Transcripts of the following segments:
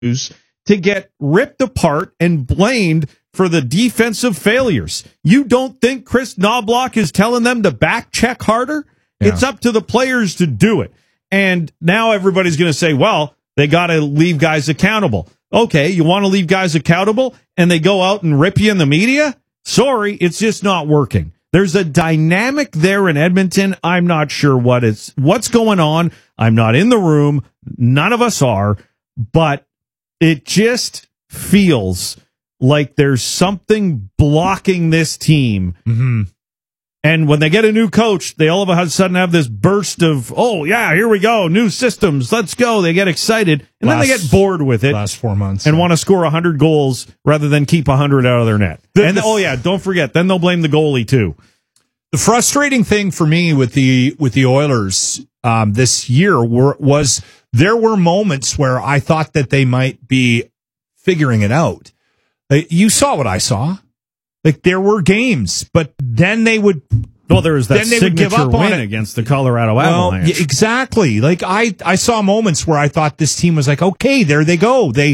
to get ripped apart and blamed for the defensive failures. You don't think Chris Knobloch is telling them to back check harder? Yeah. It's up to the players to do it. And now everybody's going to say, well, they got to leave guys accountable. Okay, you want to leave guys accountable and they go out and rip you in the media? Sorry, it's just not working. There's a dynamic there in Edmonton. I'm not sure what's going on. I'm not in the room. None of us are, but it just feels like there's something blocking this team. Mm-hmm. And when they get a new coach, they all of a sudden have this burst of, oh, yeah, here we go, new systems, let's go. They get excited, and then they get bored with it. Last 4 months. And want to score 100 goals rather than keep 100 out of their net. Don't forget, then they'll blame the goalie, too. The frustrating thing for me with the Oilers this year was there were moments where I thought that they might be figuring it out. You saw what I saw. Like, there were games, but then they would... Well, there was that signature win against the Colorado Avalanche. Yeah, exactly. Like, I saw moments where I thought this team was like, okay, there they go. They're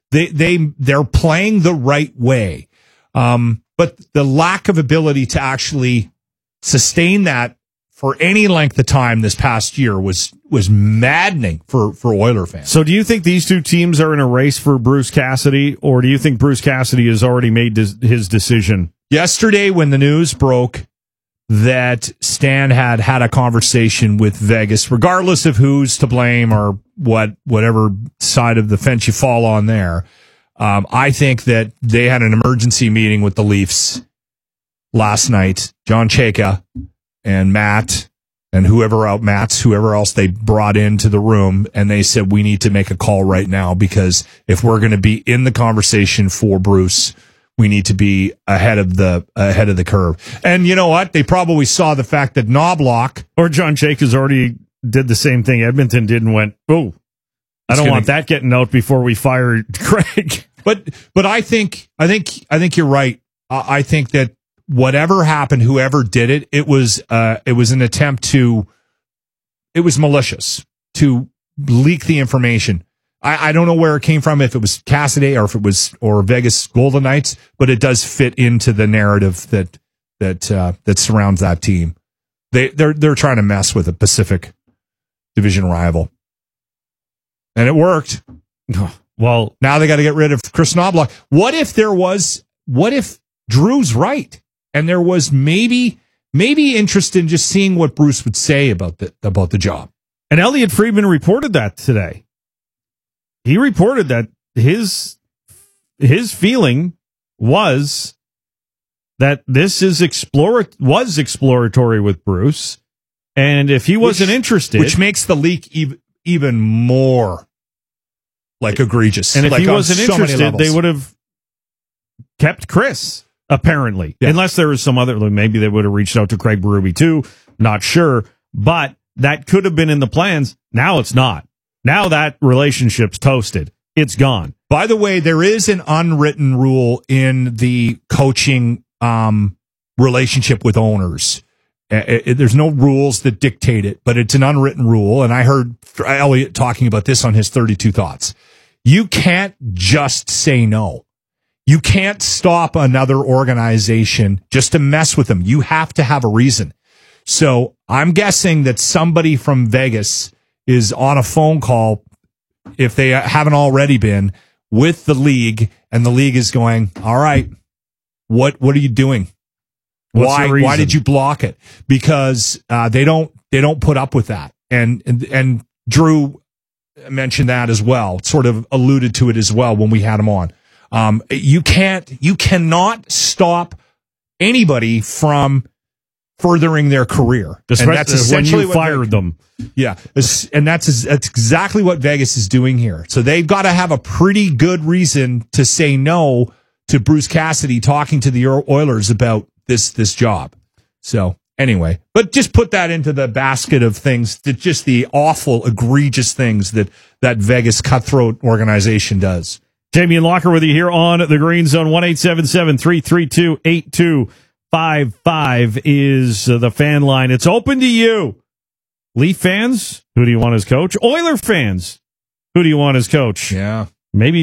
playing the right way. But the lack of ability to actually sustain that for any length of time this past year was maddening for Oiler fans. So do you think these two teams are in a race for Bruce Cassidy, or do you think Bruce Cassidy has already made his decision? Yesterday, when the news broke that Stan had a conversation with Vegas, regardless of who's to blame or whatever side of the fence you fall on there, I think that they had an emergency meeting with the Leafs last night. John Chayka and Matt and whoever else they brought into the room, and they said, we need to make a call right now, because if we're going to be in the conversation for Bruce, we need to be ahead of the curve. And you know what? They probably saw the fact that Knobloch or John Chayka's already did the same thing Edmonton did and went, oh, I don't want that getting out before we fire Craig. But I think you're right. I think that whatever happened, whoever did it, it was an attempt it was malicious to leak the information. I don't know where it came from, if it was Cassidy or Vegas Golden Knights, but it does fit into the narrative that surrounds that team. They're trying to mess with a Pacific Division rival, and it worked. Well, now they got to get rid of Chris Knobloch. What if Drew's right, and there was maybe interest in just seeing what Bruce would say about the job? And Elliot Friedman reported that today. He reported that his feeling was that this was exploratory with Bruce, and if he wasn't interested, which makes the leak even more like egregious. And if he wasn't interested, they would have kept Chris, apparently. Yeah. Unless there was some other, maybe they would have reached out to Craig Berube too. Not sure. But that could have been in the plans. Now it's not. Now that relationship's toasted. It's gone. By the way, there is an unwritten rule in the coaching relationship with owners. There's no rules that dictate it, but it's an unwritten rule. And I heard Elliot talking about this on his 32 Thoughts. You can't just say no. You can't stop another organization just to mess with them. You have to have a reason. So I'm guessing that somebody from Vegas is on a phone call, if they haven't already been, with the league, and the league is going, all right, what are you doing? Why did you block it? Because they don't put up with that. And Drew mentioned that as well, sort of alluded to it as well when we had him on. You cannot stop anybody from furthering their career. And that's essentially when you fired them. Yeah. And that's exactly what Vegas is doing here. So they've got to have a pretty good reason to say no to Bruce Cassidy talking to the Oilers about this job. So anyway, but just put that into the basket of things, that just the awful, egregious things that Vegas cutthroat organization does. Jamie and Locker with you here on the Green Zone. 1-877-332-8255 is the fan line. It's open to you. Leaf fans, who do you want as coach? Oiler fans, who do you want as coach? Yeah. Maybe